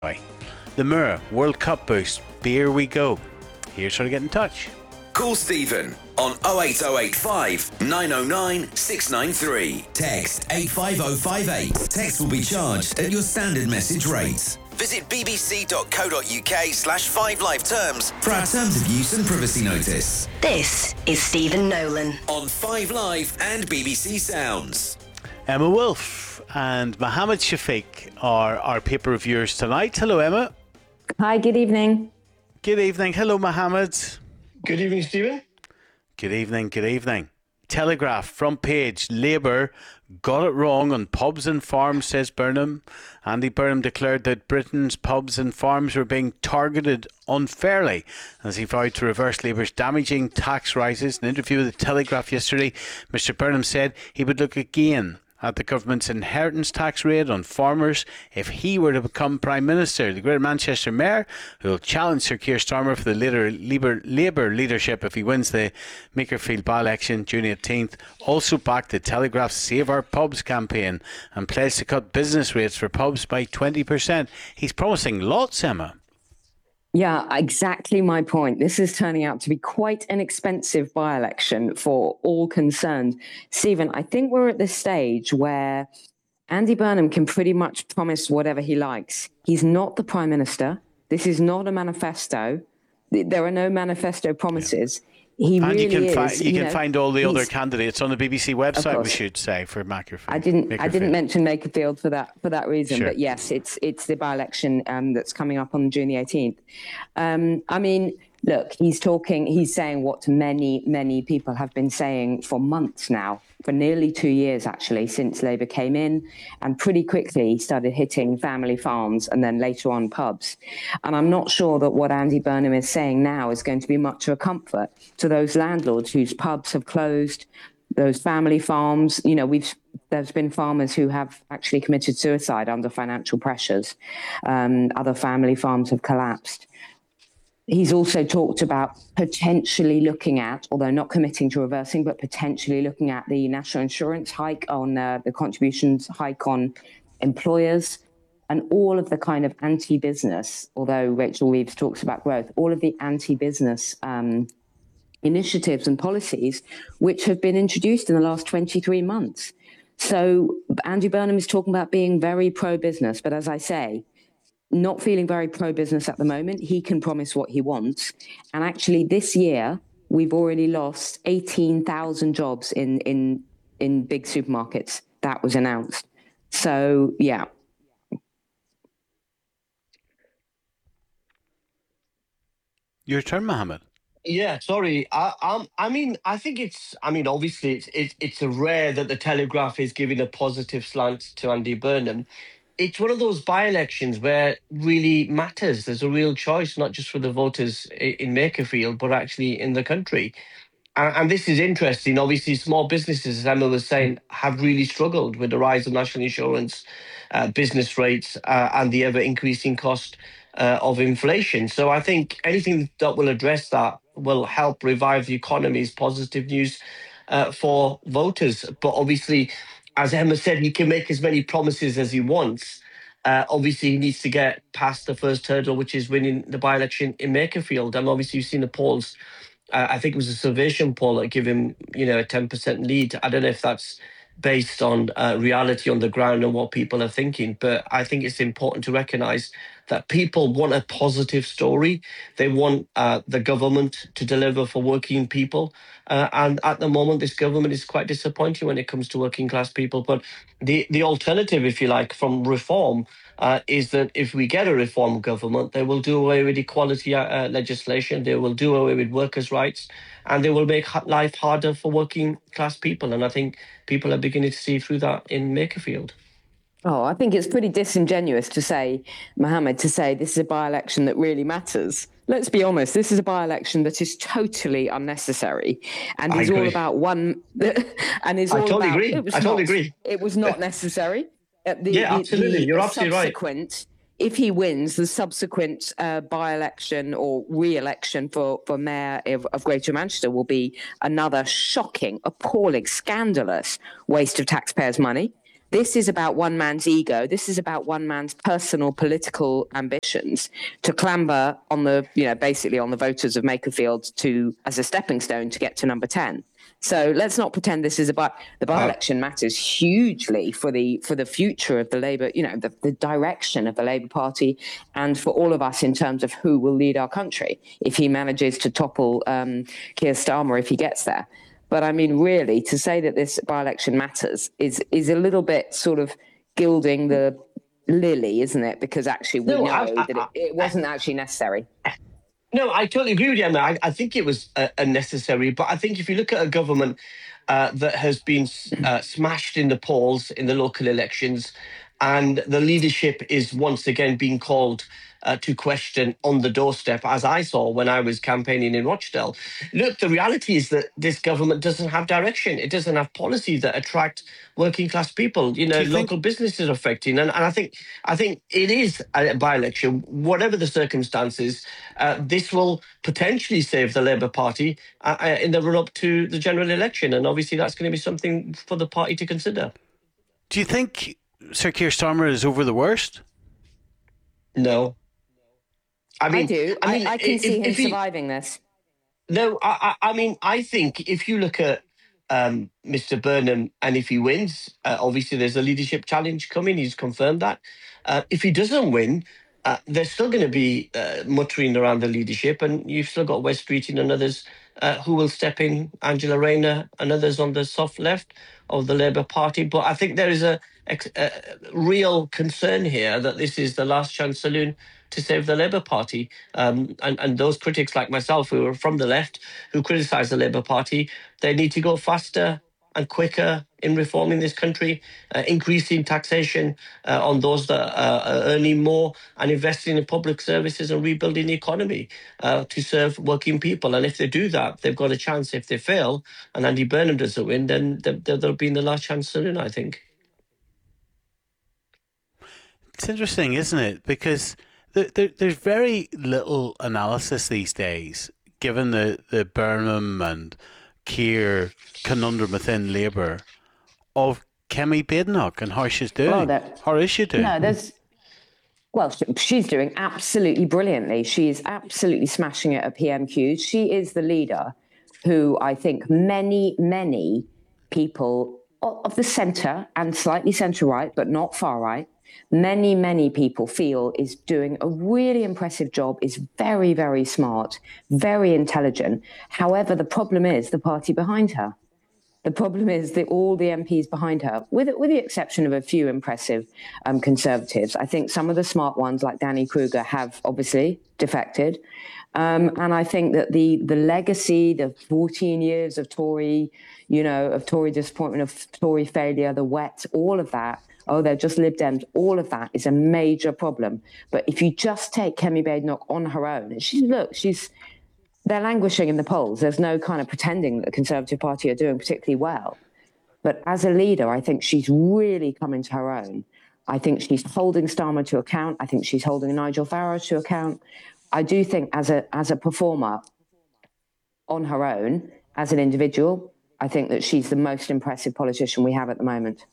The Mirror World Cup boost. Here we go. Here's how to get in touch. Call Stephen on 08085 909 693. Text 85058. Text will be charged at your standard message rate. Visit bbc.co.uk/5live terms for our terms of use and privacy notice. This is Stephen Nolan on 5 Live and BBC Sounds. Emma Wolfe and Mohammed Shafiq are our paper reviewers tonight. Hello, Emma. Hi, good evening. Good evening. Hello, Mohammed. Good evening, Stephen. Good evening, good evening. Telegraph, front page, Labour got it wrong on pubs and farms, says Burnham. Andy Burnham declared that Britain's pubs and farms were being targeted unfairly as he vowed to reverse Labour's damaging tax rises. In an interview with the Telegraph yesterday, Mr Burnham said he would look again at the government's inheritance tax rate on farmers if he were to become Prime Minister. The Greater Manchester Mayor, who will challenge Sir Keir Starmer for the Labour leadership if he wins the Makerfield by-election June 18th, also backed the Telegraph's Save Our Pubs campaign and pledged to cut business rates for pubs by 20%. He's promising lots, Emma. Yeah, exactly my point. This is turning out to be quite an expensive by-election for all concerned. Stephen, I think we're at this stage where Andy Burnham can pretty much promise whatever he likes. He's not the Prime Minister. This is not a manifesto. There are no manifesto promises. He and really you can, is, you can find all the other candidates on the BBC website, we should say, for Makerfield. I didn't mention Makerfield for that reason, sure. But yes, it's the by-election that's coming up on June the 18th. I mean, look, he's saying what many people have been saying for months now, for nearly 2 years actually, since Labour came in, and pretty quickly started hitting family farms and then later on pubs. And I'm not sure that what Andy Burnham is saying now is going to be much of a comfort to those landlords whose pubs have closed, those family farms. You know, there's been farmers who have actually committed suicide under financial pressures. Other family farms have collapsed. He's also talked about potentially looking at, although not committing to reversing, but potentially looking at the national insurance hike on the contributions hike on employers, and all of the kind of anti-business, although Rachel Reeves talks about growth, all of the anti-business initiatives and policies which have been introduced in the last 23 months. So Andy Burnham is talking about being very pro-business, but as I say, not feeling very pro-business at the moment. He can promise what he wants. And actually this year, we've already lost 18,000 jobs in big supermarkets. That was announced. So, yeah. Your turn, Mohammed. Yeah, sorry. I think obviously it's a rare that the Telegraph is giving a positive slant to Andy Burnham. It's one of those by-elections where it really matters. There's a real choice, not just for the voters in Makerfield, but actually in the country. And this is interesting. Obviously, small businesses, as Emma was saying, have really struggled with the rise of national insurance, business rates, and the ever-increasing cost of inflation. So I think anything that will address that will help revive the economy is positive news for voters. But obviously, as Emma said, he can make as many promises as he wants. Obviously, he needs to get past the first hurdle, which is winning the by-election in Makerfield. And obviously, you've seen the polls. I think it was a Survation poll that gave him, a 10% lead. I don't know if that's based on reality on the ground and what people are thinking, but I think it's important to recognise that people want a positive story. They want the government to deliver for working people. And at the moment, this government is quite disappointing when it comes to working class people. But the alternative, if you like, from reform is that if we get a reform government, they will do away with equality legislation, they will do away with workers' rights, and they will make life harder for working class people. And I think people are beginning to see through that in Makerfield. Oh, I think it's pretty disingenuous to say, Mohammed, this is a by-election that really matters. Let's be honest, this is a by-election that is totally unnecessary and is all about one... and is all about... I totally agree. It was not necessary. Absolutely. You're absolutely right. If he wins, the subsequent by-election or re-election for Mayor of Greater Manchester will be another shocking, appalling, scandalous waste of taxpayers' money. This is about one man's ego. This is about one man's personal political ambitions to clamber on the, basically on the voters of Makerfield as a stepping stone to get to number 10. So let's not pretend this is about the by-election matters hugely for the future of the Labour, the direction of the Labour Party, and for all of us in terms of who will lead our country if he manages to topple Keir Starmer if he gets there. But I mean, really, to say that this by-election matters is a little bit sort of gilding the lily, isn't it? Because actually we know that it wasn't actually necessary. No, I totally agree with you, Emma. I think it was unnecessary. But I think if you look at a government that has been smashed in the polls in the local elections, and the leadership is once again being called to question on the doorstep, as I saw when I was campaigning in Rochdale. Look, the reality is that this government doesn't have direction. It doesn't have policies that attract working class people. Local businesses are affecting, and I think it is a by-election. Whatever the circumstances, this will potentially save the Labour Party in the run-up to the general election, and obviously that's going to be something for the party to consider. Do you think Sir Keir Starmer is over the worst? No. I do. I can see him surviving this. No, I think if you look at Mr. Burnham, and if he wins, obviously there's a leadership challenge coming. He's confirmed that. If he doesn't win, there's still going to be muttering around the leadership, and you've still got Wes Streeting and others who will step in, Angela Rayner and others on the soft left of the Labour Party. But I think there is a real concern here that this is the last chance saloon to save the Labour Party. And those critics like myself who are from the left, who criticise the Labour Party, they need to go faster and quicker in reforming this country, increasing taxation on those that are earning more, and investing in public services and rebuilding the economy to serve working people. And if they do that, they've got a chance. If they fail and Andy Burnham doesn't win, then they'll be in the last chance saloon, I think. It's interesting, isn't it? Because there's very little analysis these days, given the Burnham and Keir conundrum within Labour, of Kemi Badenoch and how she's doing. How is she doing? She's doing absolutely brilliantly. She is absolutely smashing it at PMQs. She is the leader who I think many, many people of the centre and slightly centre-right, but not far-right, many, many people feel is doing a really impressive job, is very, very smart, very intelligent. However, the problem is the party behind her. The problem is that all the MPs behind her, with the exception of a few impressive Conservatives, I think some of the smart ones like Danny Kruger have obviously defected. And I think that the legacy, the 14 years of Tory, of Tory disappointment, of Tory failure, the wet, all of that, they're just Lib Dems, all of that is a major problem. But if you just take Kemi Badenoch on her own, they're languishing in the polls. There's no kind of pretending that the Conservative Party are doing particularly well. But as a leader, I think she's really coming to her own. I think she's holding Starmer to account. I think she's holding Nigel Farage to account. I do think as a performer on her own, as an individual, I think that she's the most impressive politician we have at the moment.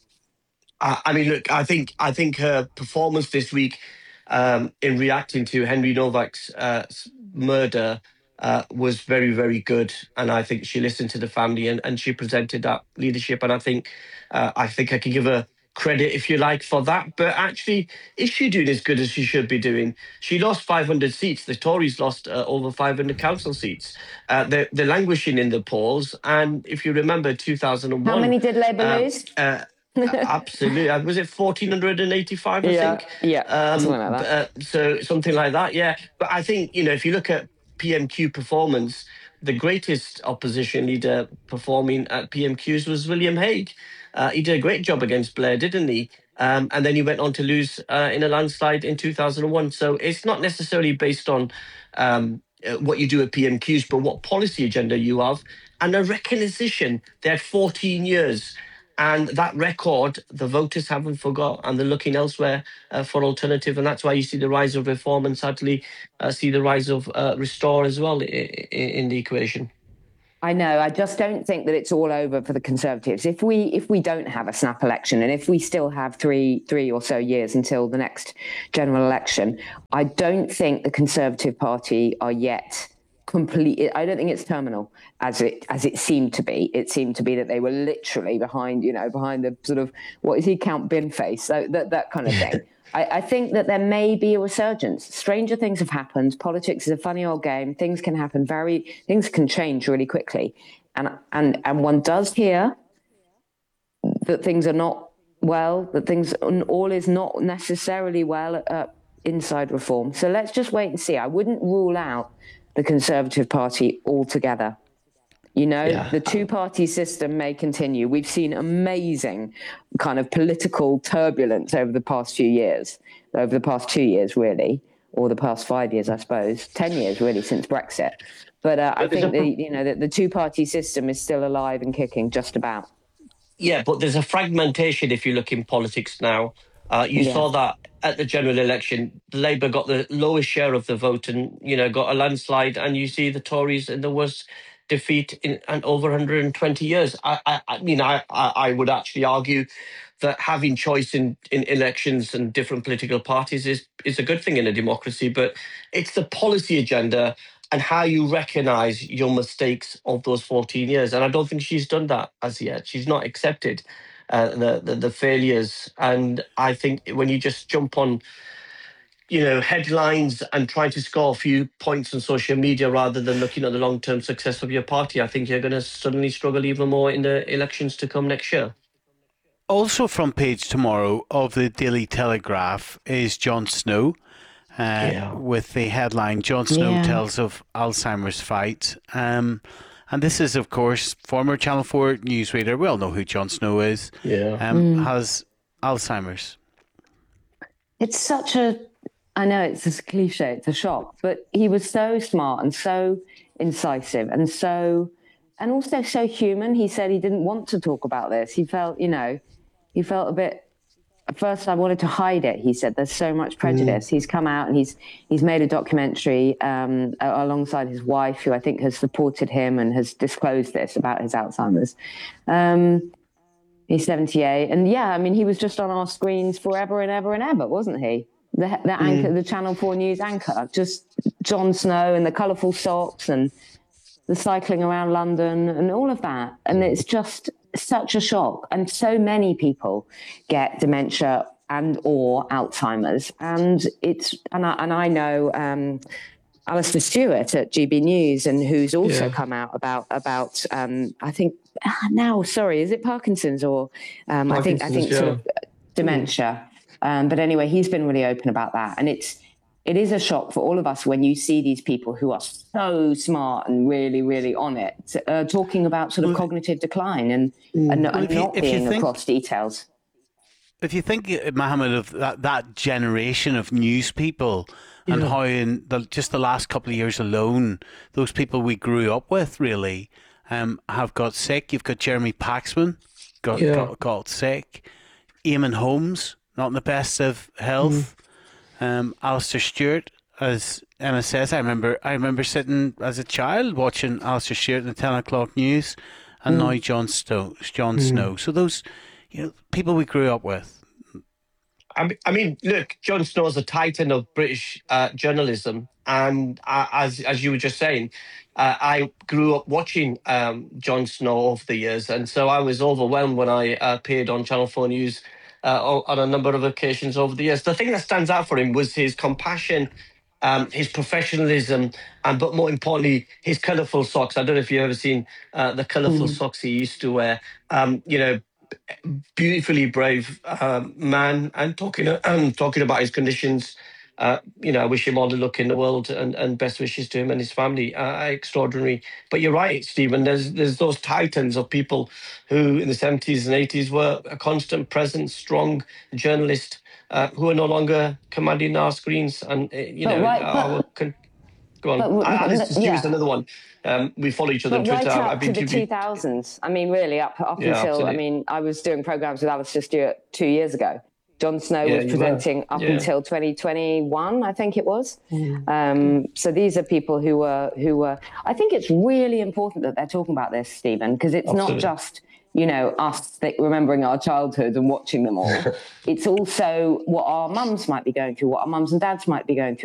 Look, I think her performance this week in reacting to Henry Novak's murder was very, very good. And I think she listened to the family and she presented that leadership. And I think I can give her credit, if you like, for that. But actually, is she doing as good as she should be doing? She lost 500 seats. The Tories lost over 500 council seats. They're languishing in the polls. And if you remember 2001... How many did Labour lose? Absolutely. Was it 1,485, I think? Yeah, something like that. So something like that, yeah. But I think, if you look at PMQ performance, the greatest opposition leader performing at PMQs was William Hague. He did a great job against Blair, didn't he? And then he went on to lose in a landslide in 2001. So it's not necessarily based on what you do at PMQs, but what policy agenda you have, and a recognition they had 14 years. And that record, the voters haven't forgot, and they're looking elsewhere for alternative. And that's why you see the rise of Reform and sadly see the rise of Restore as well in the equation. I know. I just don't think that it's all over for the Conservatives. If we don't have a snap election, and if we still have three or so years until the next general election, I don't think the Conservative Party are yet complete. I don't think it's terminal as it seemed to be. It seemed to be that they were literally behind the sort of, what is he, Count Bin face, so that kind of thing. I think that there may be a resurgence. Stranger things have happened. Politics is a funny old game. Things can happen things can change really quickly. And one does hear that things are not well, that all is not necessarily well inside reform. So let's just wait and see. I wouldn't rule out the Conservative Party altogether. The two-party system may continue. We've seen amazing kind of political turbulence over the past 2 years, really, or the past 5 years, I suppose, 10 years, really, since Brexit. But I think the two-party system is still alive and kicking, just about. Yeah, but there's a fragmentation if you look in politics now. You saw that at the general election. Labour got the lowest share of the vote and, got a landslide. And you see the Tories in the worst defeat in over 120 years. I would actually argue that having choice in elections and different political parties is a good thing in a democracy. But it's the policy agenda and how you recognise your mistakes of those 14 years. And I don't think she's done that as yet. She's not accepted the failures. And I think when you just jump on, headlines and try to score a few points on social media rather than looking at the long-term success of your party, I think you're going to suddenly struggle even more in the elections to come next year. Also front page tomorrow of the Daily Telegraph is Jon Snow. With the headline, Jon Snow tells of Alzheimer's fight. And this is, of course, former Channel 4 newsreader. We all know who Jon Snow is. Has Alzheimer's. It's I know it's a cliche, it's a shock, but he was so smart and so incisive and also so human. He said he didn't want to talk about this. He felt a bit. At first, I wanted to hide it. He said, "There's so much prejudice." He's come out and he's made a documentary alongside his wife, who I think has supported him and has disclosed this about his Alzheimer's. He's 78, and he was just on our screens forever and ever and ever, wasn't he? The anchor, the Channel 4 News anchor, just Jon Snow and the colourful socks and the cycling around London and all of that, and it's just such a shock. And so many people get dementia and or Alzheimer's, and I know Alistair Stewart at GB News, and who's also come out about I think now, sorry, is it Parkinson's or I think sort of dementia. But anyway, he's been really open about that, and it is a shock for all of us when you see these people who are so smart and really, really on it, talking about sort of cognitive decline and not being across details. If you think, Mohammed, of that generation of news people and how in just the last couple of years alone, those people we grew up with really have got sick. You've got Jeremy Paxman got sick. Eamon Holmes, not in the best of health. Alistair Stewart, as Emma says, I remember sitting as a child watching Alistair Stewart in the 10 o'clock news, and now Jon Snow. So those, people we grew up with. I mean, look, Jon Snow's a titan of British journalism, and as you were just saying, I grew up watching Jon Snow over the years, and so I was overwhelmed when I appeared on Channel 4 News on a number of occasions over the years. The thing that stands out for him was his compassion, his professionalism, but more importantly, his colourful socks. I don't know if you've ever seen the colourful socks he used to wear. Beautifully brave man, and talking about his conditions. I wish him all the luck in the world and best wishes to him and his family. Extraordinary. But you're right, Stephen. There's those titans of people who in the 70s and 80s were a constant presence, strong journalist who are no longer commanding our screens. And go on. Alistair Stewart's another one. We follow each other on Twitter. Right up to the 2000s. I mean, really, up until, absolutely. I was doing programmes with Alistair Stewart 2 years ago. Jon Snow was presenting up until 2021, I think it was. So these are people who were. I think it's really important that they're talking about this, Stephen, because it's not just us remembering our childhood and watching them all. It's also what our mums might be going through, what our mums and dads might be going through.